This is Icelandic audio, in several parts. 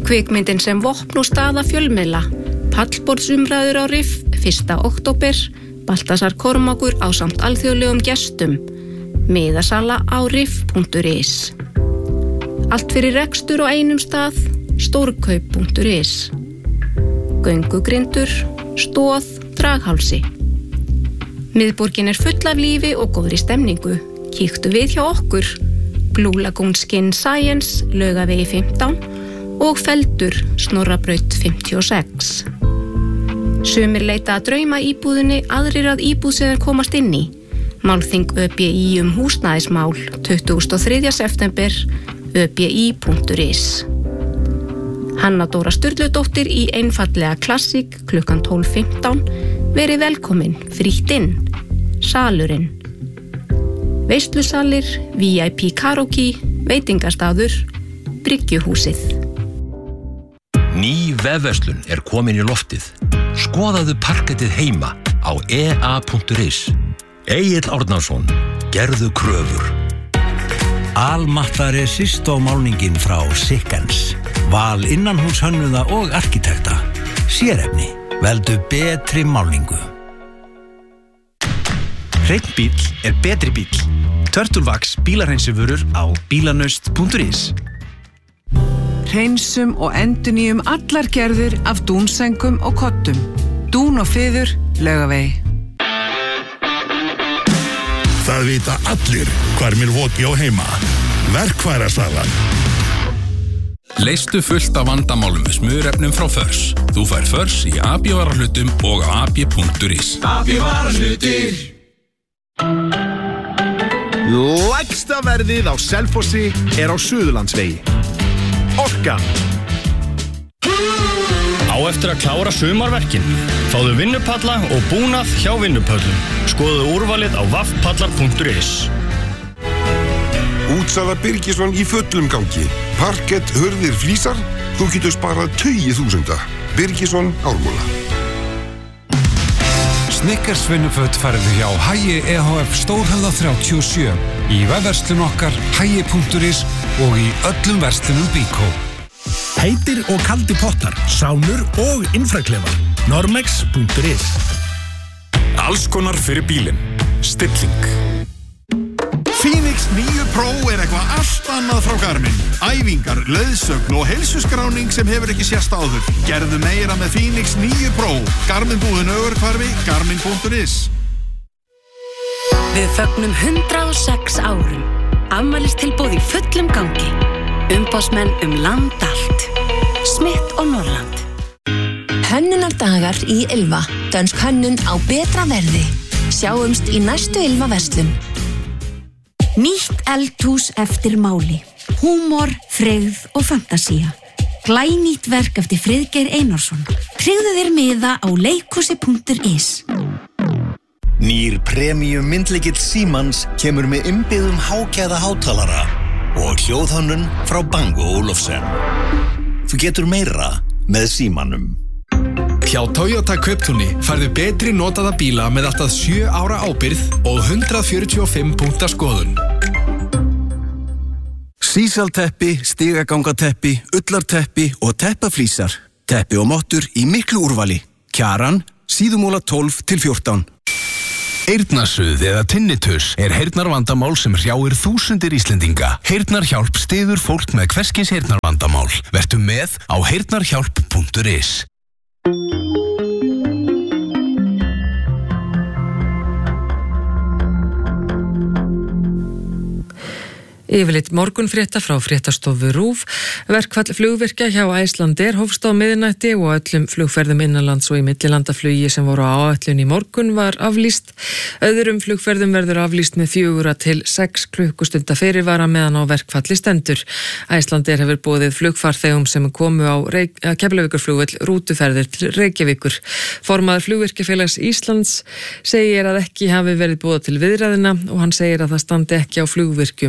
Kvikmyndin sem vopn og staða fjölmiðla, pallborðsumræður á RIF 1. október, Baltasar Kormákur ásamt alþjóðlegum gestum, miðasala á rif.is. Allt fyrir rekstur á einum stað, stórkaup.is. Göngugrindur, stóð, draghálsi. Miðborgin full af lífi og góðri stemningu. Kíktu við hjá okkur, Blue Lagoon Skin Science, Laugavegi 15 og Feldur, Snorrabraut 56. Sumir leita að drauma íbúðinni, aðrir að íbúð sem þeir komast inn í. Málþing ÖBÍ húsnæðismál 23. september, öbi.is. Hanna Dóra Sturludóttir í einfallega klassík klukkan 12:15. Verið velkomin, frítt inn, salurinn. Veislusalir, VIP karaoke, veitingastaður, Bryggjuhúsið. Ný vefverslun komin í loftið. Skoðaðu parkettið heima á ea.is. Egill Árnason, gerðu kröfur. Almatta Resistó málningin frá Sikkens. Val innanhúshönnuða og arkitekta. Sérefni, veldu betri málningu. Hreinn bíll betri bíll. Turtlevax bílarhreinsivörur á bílanaust.is. Hreinsum og endurnýjum allar gerðir af dúnsengum og kottum. Dún og fiður, Laugavegi. Það vita allir hvar Milwaukee á heima. Verkfærasalan. Leystu fullt af vandamálum með smurefnum frá Förs. Þú fær Förs í AB-varahlutum og á ab.is. AB-varahlutir. Lægsta verðið á Selfossi á Suðurlandsvegi. Orkan. Á eftir að klára sumarverkin. Fáðu vinnupalla og búnað hjá vinnupöllum. Skoðu úrvalið á vaffpallar.is. Útsala Birgisson í fullum gangi. Parkett, hurðir, flísar. Þú getur sparað 20.000. Birgisson Ármúla. Snickers vinnuföt færðu hjá Hagi EHF Stórhöfða 37 í vefverslun okkar hagi.is og í öllum verslunum Bíkó. Heitir og kaldi pottar, sánur og infraklefar. Normex.is. Alls konar fyrir bílinn. Stilling. Phoenix 9 Pro eitthvað allt annað frá Garmin. Æfingar, leiðsögn og heilsuskráning sem hefur ekki sést áður. Gerðu meira með Phoenix 9 Pro. Garmin búðin Ögurhvarfi, Garmin.is. Við fögnum 106 árum. Afmælistilboð í fullum gangi. Umboðsmenn land allt. Smith og Norrland. Hönnunardagar í Ylva. Dönsk hönnun á betra verði. Sjáumst í næstu Ylva-verslun. Nýtt eldhús eftir máli. Húmor, freyð og fantasía. Glænýtt verk eftir Friðgeir Einarsson. Tryggðu þér miða á leikhúsi.is. Nýr premium myndlykill Símans kemur með innbyggðum hágæða hátalara og hljóðhönnun frá Bang & Olufsen. Þú getur meira með Símanum. Hjá Toyota Kauptúni færðu betri notaða bíla með allt að 7 ára ábyrgð og 145 punkta skoðun. Sísalteppi, stigagangateppi, ullarteppi og teppaflísar. Teppi og mottur í miklu úrvali. Kjaran, síðumóla 12-14. Eyrnasuð eða tinnitus heyrnarvandamál sem hrjáir þúsundir Íslendinga. Heyrnarhjálp styður fólk með hverskis heyrnarvandamál. Vertu með á heyrnarhjálp.is. Yfirleitt morgunfrétta frá fréttastofu RÚV. Verkfall flugvirkja hjá Icelandair hófst á miðnætti og öllum flugferðum innanlands og í millilandaflugi sem voru á áætlun í morgun var aflýst. Öðrum flugferðum verður aflýst með 4 til 6 klukkustunda fyrirvara meðan á verkfalli stendur. Icelandair hefur boðið flugfarþegum sem komu á Keflavíkurflugvöll rútuferðir til Reykjavíkur. Formaður Flugvirkjafélags Íslands segir að ekki hafi verið boðað til viðræðina og hann segir að það standi ekki á flugvirkjum lausn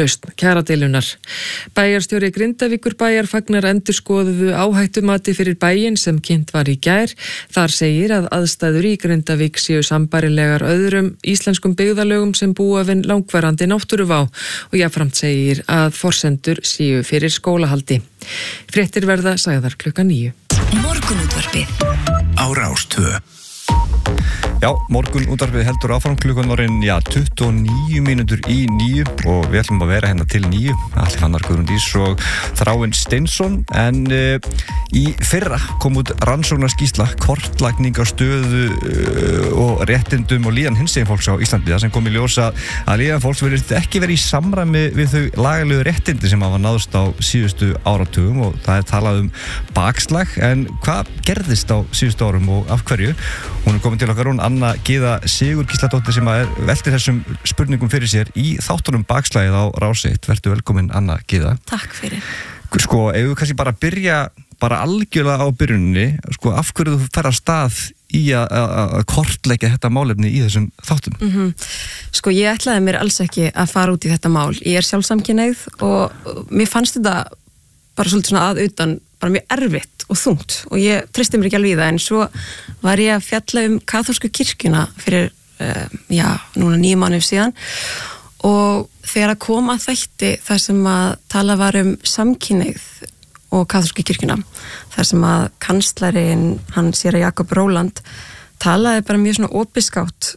lausn kjaradeilunar. Bæjarstjóri Grindavíkur bæjar fagnar endurskoðuðu áhættumati fyrir bæinn sem kynnt var í gær. Þar segir að aðstæður í Grindavík séu sambærilegar öðrum íslenskum byggðarlögum sem búa við langvarandi náttúruvá og jafnframt segir að forsendur séu fyrir skólahaldi. Fréttir verða sagðar 9:00. Morgunútvarpið á Rás 2. Já, morgunútvarpið heldur áfram klukkan orðin 29 mínútur í 9 og við ætlum að vera hérna til 9. Allir Fannar Guðrúndís og Þráinn Steinsson en í fyrra kom út rannsóknarskýrsla kortlagning á stöðu og réttindum og líðan hinsegin fólks á Íslandi það sem kom í ljósa að líðan fólks verið ekki verið í samræmi við þau lagalegu réttindi sem hafa náðst á síðustu áratugum og það talað bakslag en hvað gerðist á síðustu árum og af hverju? Hún komin til okkar Anna Gyða Sigurgísladóttir sem veltir þessum spurningum fyrir sér í þáttunum bakslagið á Rás 1. Vertu velkomin Anna Gyða. Takk fyrir. Sko, ef við kannski bara byrja algjörlega á byrjunni, sko, af hverju þú fer af stað í að kortleggja þetta málefni í þessum þáttum? Sko, ég ætlaði mér alls ekki að fara út í þetta mál. Ég sjálfsamkynhneigð og mér fannst þetta bara svolítið svona að utan bara mjög erfitt og þungt og ég treysti mér ekki alveg í það en svo var ég að fjalla kaþólsku kirkjuna fyrir, núna 9 mánuðum síðan og þegar að koma þætti þar sem að tala var samkynhneigð og kaþólsku kirkjuna þar sem að kanslarinn, hann séra Jakob Róland talaði bara mjög svona opiðskátt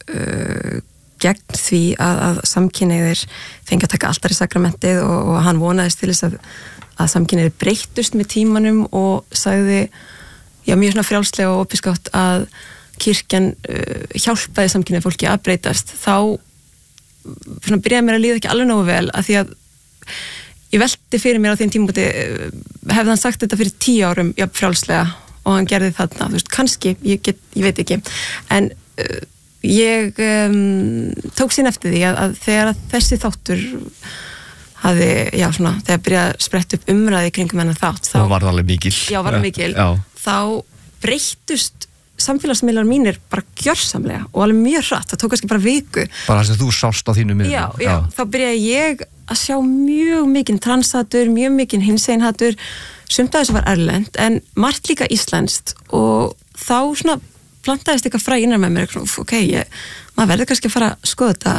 gegn því að samkynhneigðir fengi að taka altarisakramentið og hann vonaðist til þess að samkynhneigðir breyttust með tímanum og sagði, mjög svona frjálslega og opiðskátt að kirkjan hjálpaði samkynhneigðu fólki að breytast. Þá svona byrjaði mér að líða ekki alveg nógu vel að því að ég velti fyrir mér á þeim tímabúti hefði hann sagt þetta fyrir 10 árum frjálslega og hann gerði þarna, þú veist, kannski ég veit ekki, en ég tók sín eftir því að þegar þessi þáttur hafði, þegar byrjaði að spretta upp umræði kringum hennar þátt þá var það alveg mikil. Já, var það mikil. Þá breyttust samfélagsmiðlar mínir bara gjörsamlega og alveg mjög hratt, það tók kannski bara viku. Bara þess að þú sást á þínu miðlum. Já, þá byrjaði ég að sjá mjög mikinn transhatur, mjög mikinn hinseginhatur, sumt af þessu var erlent en margt líka íslenskt og þá svona plantaðist eitthvað fræ innan með mér, maður verður kannski að fara að skoða þetta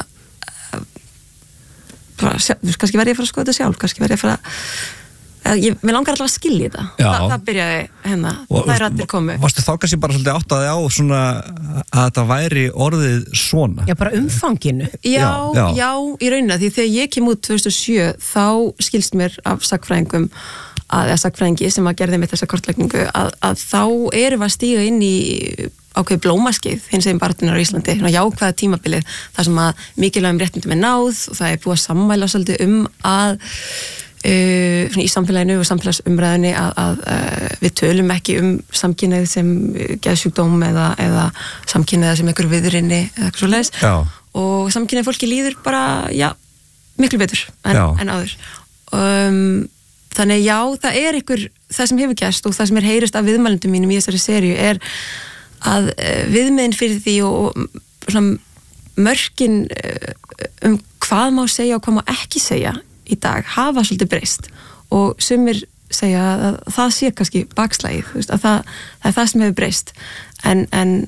kannski verður ég að fara að skoða þetta sjálf, kannski verður ég að fara mér langar alltaf að skilja þetta það byrjaði hérna, það rættir komu. Varstu þá kannski bara svolítið áttaði á svona að þetta væri orðið svona? Já, bara umfanginu. Já, í raunina, því þegar ég kem út 2007 þá skilst mér af sagnfræðingum sagnfræðingi sem að gerði með þessa kortlækningu að þá erum við að stíga inn í ákveði blómaskeið hinsegin baráttunar á Íslandi, jákvæða tímabilið þar sem að mikilvægum réttindum náð og það búið að sammæla svolítið að í samfélaginu og samfélagsumræðinni að við tölum ekki samkynhneigð sem geðsjúkdóm eða samkynhneigða sem einhver viðrinni eða eitthvað svoleiðis og samkynhneigð fólki líður bara, miklu betur en áður. Þannig það sem hefur gerst og það sem heyrist af viðmælendum mínum í þessari seríu er að viðmiðin fyrir því og svona mörkin hvað má segja og hvað má ekki segja í dag hafa svolítið breyst og sumir segja að það sé kannski bakslagið, að það er það sem hefur breyst en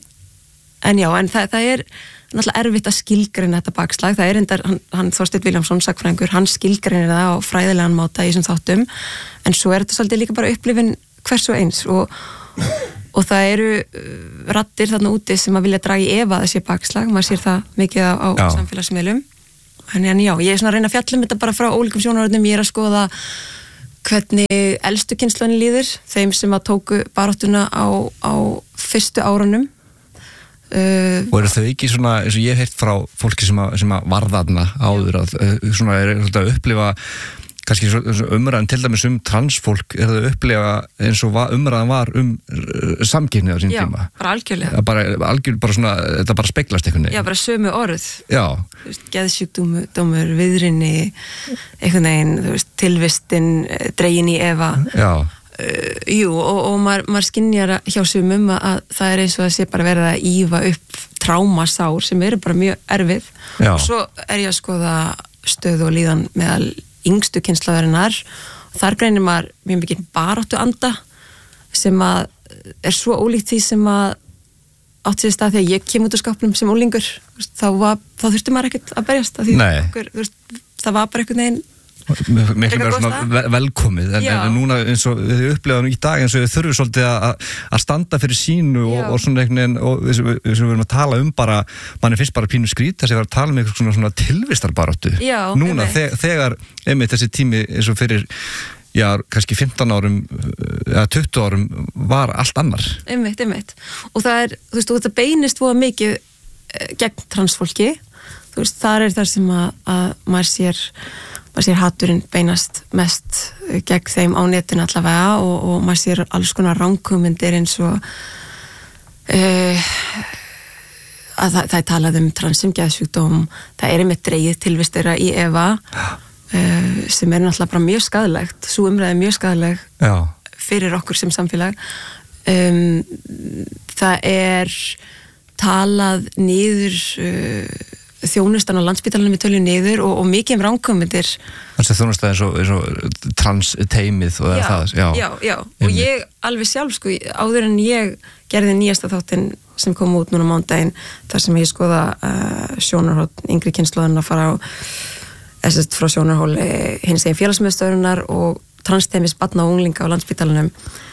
það er náttúrulega erfitt að skilgreina þetta bakslag, það er endar hann Þorsteinn Vilhjálmsson, sagnfræðingur, hann skilgreinir það á fræðilegan máta í þessum þáttum en svo er þetta svolítið líka bara upplifin hvers og eins og það eru raddir þarna úti sem að vilja draga í efa þessi bakslag, maður sér það mikið á samfélagsmiðlum en ég er svona að reyna að fjalla þetta bara frá ólíkum sjónarhornum, ég er að skoða hvernig elstu kynslóðin líður, þeim sem að tóku baráttuna á fyrstu árunum og eru þau ekki svona, eins og ég hef heyrt frá fólki sem að varðarna áður að svona er að upplifa kannski umræðan til dæmis transfólk er það upplifa eins og umræðan var samkynhneigð á sín tíma. Já, bara algjörlega. Bara svona, þetta bara speglast einhvern veginn. Já, bara sömu orð. Já. Geðsjúkdómur, viðrinni, einhvern veginn, tilvistin, dregin í efa. Já. Og maður skynjar hjá sumum að það er eins og að sé bara verið að ýfa upp trámasár sem eru bara mjög erfið. Já. Og svo er ég að skoða stöðu og líðan meðal yngstu kynslóðarinnar og þar greinir maður mjög mikið baráttu anda sem að er svo ólíkt því sem að átt sér stað þegar ég kem út úr skápnum sem unglingur, þá þurfti maður ekkert að berjast af því það var bara einhvern veginn miklu meira svona velkomið en núna eins og við upplegaðum í dag eins og við þurfum svolítið að standa fyrir sínu og svona einhvern veginn og við erum að tala bara mann finnst bara pínu skrít þess að við erum að tala eitthvað svona tilvistarbaráttu núna þegar einmitt þessi tími eins og fyrir kannski 15 árum eða 20 árum var allt annar einmitt og það er, þú veist, þetta beinist voða mikið gegn transfólki þú veist, þar er þar sem að maður sér haturinn beinast mest gegn þeim á netinu allavega og maður sér alls konar ranghugmyndir eins og að það er talað transum geðsjúkdóm, það er einmitt dregið tilvist þeirra í efa sem er náttúrulega bara mjög skaðlegt svo umræði mjög skaðleg fyrir okkur sem samfélag það er talað niður þjónustan á Landspítalanum við töljum niður og mikið ranghugmyndir þannig að þjónustan eins og trans-teymið og það já, og ég alveg sjálf sko, áður en ég gerði nýjasta þáttinn sem kom út núna mándaginn þar sem ég skoða sjónarhótt yngri kynslóðan að fara á frá sjónarhóli hins egin félagsmiðstöðurinnar og transteymis barna og unglinga á Landspítalanum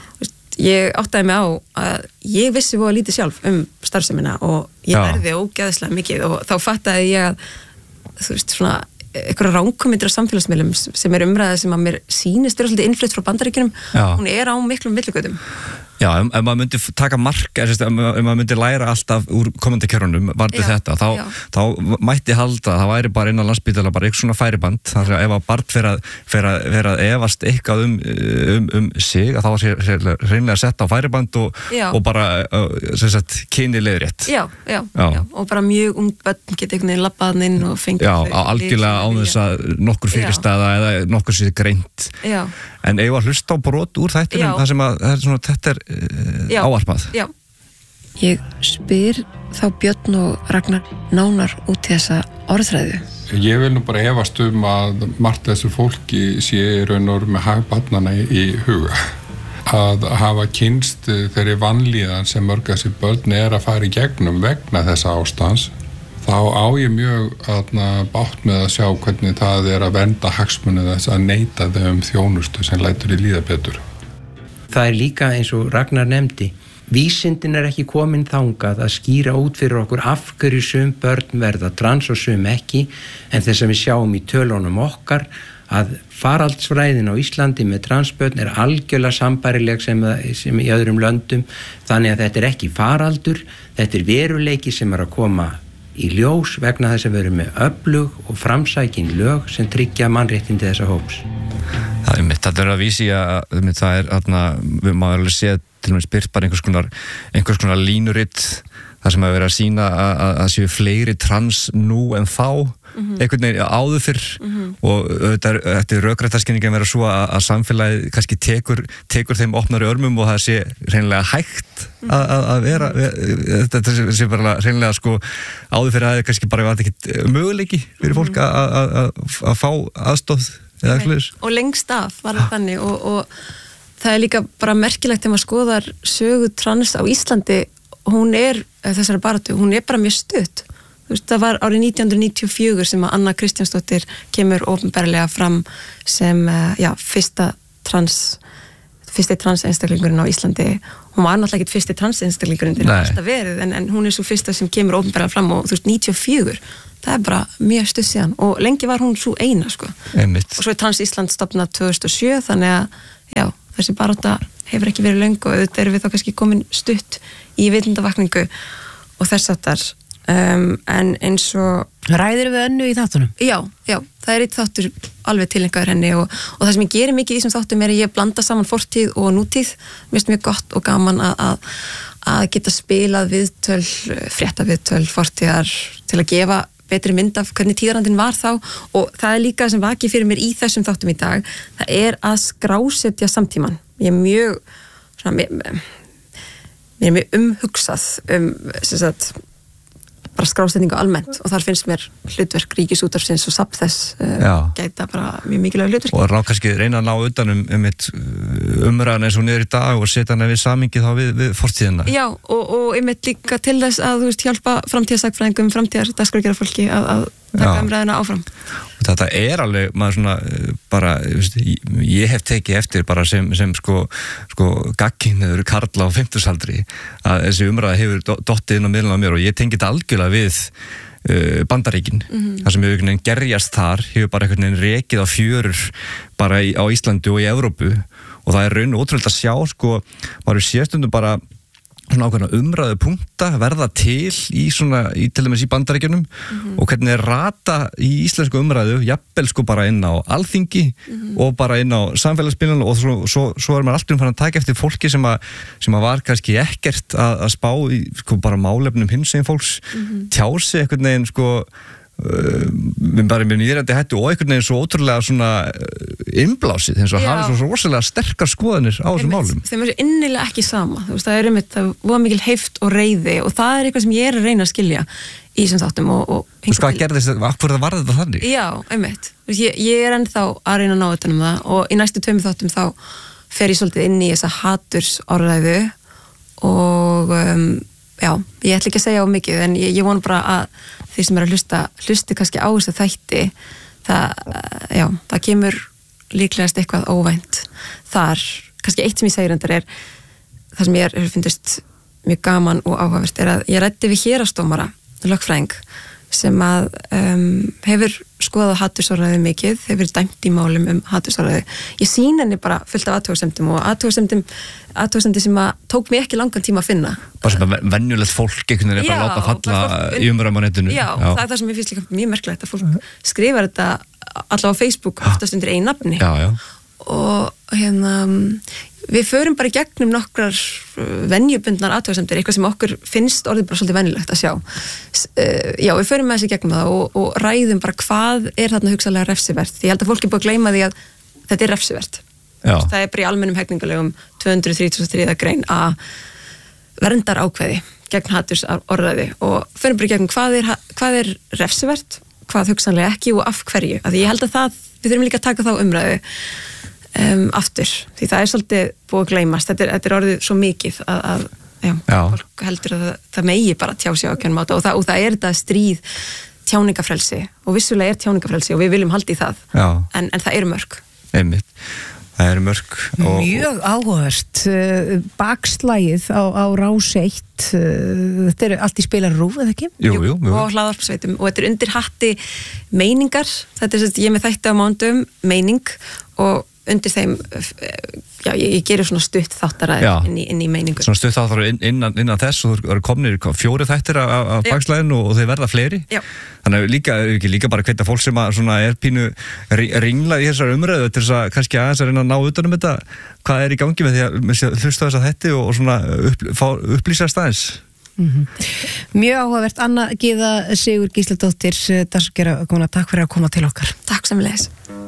ég áttaði mig á að ég vissi voða lítið sjálf starfsemina og ég lærði ógeðslega mikið og þá fattaði ég að þú veist svona einhverja ranghugmyndir á samfélagsmiðlum sem er umræða sem að mér sýnist vera svolítið innflutt frá Bandaríkjunum hún er á miklum milligötum Já, ef maður myndi taka mark ef maður myndi læra alltaf úr komandi kjörunum varðið þetta, þá mætti halda það væri bara innan Landspítala bara eitthvað svona færiband, þannig að ef að barn fer að efast eitthvað um sig, að þá sé hreinlega sett á færiband og bara kyni leiðrétt Já, og bara mjög ung börn geta einhvern veginn labbaðan inn og fengið algjörlega á þess að nokkur fyrirstaða eða nokkur sér greint en ef að hlusta á brot úr þættinum þar sem að þetta er ávarpað Ég spyr þá Björn og Ragnar nánar út í þessa orðræðu Ég vil nú bara efast að margt þessu fólki sé raun og með hag barnanna í huga að hafa kynst þeirri vanlíðan sem mörg þessi börn að fara í gegnum vegna þessa ástands þá á ég mjög bátt með að sjá hvernig það að vernda hagsmuni þess að neita þeim þjónustu sem lætur í líða betur. Það er líka eins og Ragnar nefndi, vísindin er ekki komin þangað að skýra út fyrir okkur af hverju sum börn verða trans og sum ekki, en þess að við sjáum í tölunum okkar að faraldsfræðin á Íslandi með transbörn er algjörlega sambærileg sem í öðrum löndum, þannig að þetta er ekki faraldur, þetta er veruleiki sem að koma í ljós vegna þess að við erum með öflug og framsækin lög sem tryggja mannréttindi þessa hóps. Það er mitt, þetta er að vísi að það er, við maður alveg séð til og með spyrt bara einhvers konar línuritt þar sem að vera að sína að séu fleiri trans nú en þá einhvern veginn áður fyrr og þetta er rökrættarskynning að vera svo að samfélagið kannski tekur þeim opnari örmum og það sé hreinlega hægt að vera þetta sé bara hreinlega sko áður fyrr að það kannski bara var ekkert möguleiki fyrir fólk að fá aðstoð eða eitthvað og lengst af var það þannig og það er líka bara merkilegt þegar maður skoðar sögu trans á Íslandi hún er, þessari baráttu, hún er bara mjög stutt. Þú veist, það var árið 1994 sem að Anna Kristjánsdóttir kemur opinberlega fram sem, fyrsti trans einstaklingurinn á Íslandi. Hún var náttúrulega ekki fyrsti trans einstaklingurinn til að alltaf verið, en hún er svo fyrsta sem kemur opinberlega fram og þú veist, 94, það er bara mjög stutt síðan og lengi var hún svo eina, sko. Einmitt. Og svo er Trans Ísland stofnað 2007, þannig að, þessi barátta hefur ekki verið löng og auðvitað erum við þá kannski komin stutt í vitundavakningu og þess aftar en eins og Ræðir við Önnu í þáttunum? Já, það er eitt þáttur alveg tilengaður henni og það sem ég gerir mikið í þessum þáttum er að ég blanda saman fortíð og nútíð, mér finnst mjög gott og gaman að geta spilað viðtöl, fréttaviðtöl fortíðar til að gefa betri mynd af hvernig tíðarandinn var þá og það er líka sem vakið fyrir mér í þessum þáttum í dag, það er að skrásetja samtíman. Ég er mjög mér er mjög umhugsað sem sagt bara skrásetningu almennt og þar finnst mér hlutverk Ríkisútvarpsins og safn þess gæta bara mjög mikilvæg hlutverk. Og kannski reyna að ná utan umræðan eins og niður í dag og setja hana við samhengi þá við fortíðina. Já, og einmitt líka til þess að þú veist hjálpa framtíðarsakfræðingum, dagskrárgerðarfólki að taka umræðina áfram. Og þetta alveg, maður svona bara, ég hef tekið eftir bara sem sko gagnkynhneigður karla á 50-saldri að þessi umræða hefur dottið inn á miðlunum á mér og ég tengi þetta algjörlega við Bandaríkin. Það sem hefur einhvern veginn gerjast þar hefur bara einhvern veginn rekið á fjörur bara á Íslandi og í Evrópu og það raun ótrúlega að sjá sko, maður séstundum bara svona ákveðna umræðu punkta verða til til dæmis í Bandaríkjunum og hvernig rata í íslensku umræðu jafnvel sko bara inn á Alþingi og bara inn á samfélagsmiðlunum og svo maður alltaf farin að taka eftir fólki sem að var kannski ekkert að spá í sko bara málefnum hinsegin fólks tjási einhvern veginn sko bara með nýrandi hættu og einhvern veginn svo ótrúlega svona innblásið eins og hafi svo rosalega sterkar skoðanir á þessum málum. Þeim innilega ekki sama, þú veist, það var mikil heift og reiði og það eitthvað sem ég að reyna að skilja í þessum þáttum og Þú veist hvað gerðist þetta, af hverju það varði þetta þannig? Já, einmitt, ég ennþá að reyna að ná þetta það og í næstu 2 þáttum þá fer ég svolítið inn í þessa hatursorðræðu og já, ég ætla ekki að segja á mikið en ég vona bara að þeir sem að hlusti kannski á þess að þætti það kemur líklegast eitthvað óvænt þar, kannski eitt sem ég segir endar það sem ég finnst mjög gaman og áhugavert að ég ræddi við héraðsdómara, lögfræðing sem að hefur skoðað hatursorðræðu mikið, hefur dæmt í málum hatursorðræðu. Ég sýn henni bara fullt af athugasemdum og athugasemdi sem að tók mig ekki langan tíma að finna. Bara sem að venjulegt fólk einhvern veginn bara láta falla í umræðum á netinu. Já, það það sem ég finnst líka mjög merkilegt að fólk skrifar þetta allavega á Facebook oftast undir einu nafni. Já. Og við förum bara í gegnum nokkrar venjubundnar athugasemdir, eitthvað sem okkur finnst orðið bara svolítið venjulegt að sjá. Já, við förum með þessi gegnum það og ræðum bara hvað þarna hugsanlega refsivert. Ég held að fólk er búið að gleyma því að þetta refsivert. Það bara í almennum hegningarlegum 233. grein að verndar ákveði gegn hatursorðræðu og förum bara í gegnum hvað refsivert, hvað hugsanlega ekki og af hverju. Að ég held að við þurfum líka að taka þá umræðu aftur, því það svolítið búið að gleymast, þetta orðið svo mikið að fólk heldur að það megi bara tjá sig á hvernig máta og það þetta stríð tjáningafrelsi og vissulega tjáningafrelsi og við viljum halda í það en það mörk. Einmitt. Það mörk. Mjög áhugavert. Bakslægið á Rás 1, þetta allt í spilar RÚV, eða ekki? Jú. Og hlaðvarpsveitum og þetta undir hatti meiningar, þetta ég með þætti á mándum, meining og undir þeim, ég gerir svona stutt þáttaræði inn í meiningu. Svona stutt þáttaræði innan þess og þú eru komnir 4 þættir af bakslæðinu og þeir verða fleiri. Já. Þannig að líka bara hvetja fólk sem að pínu ringlað í þessar umræðu til þess að kannski aðeins að reyna að ná utan þetta, hvað í gangi með því að hlusta þess að þetta og svona upplýsa staðins. Mjög áhugavert. Anna Gyða Sigur Gísladóttir, dagskrárgerðarkona, takk fyrir að koma til okkar. Takk sömuleiðis.